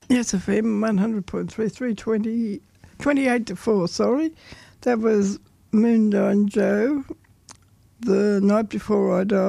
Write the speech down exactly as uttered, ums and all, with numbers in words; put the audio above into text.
Yes, F M one hundred point three three, twenty, twenty-eight to four, sorry. That was Moondyne Joe, The Night Before I Die.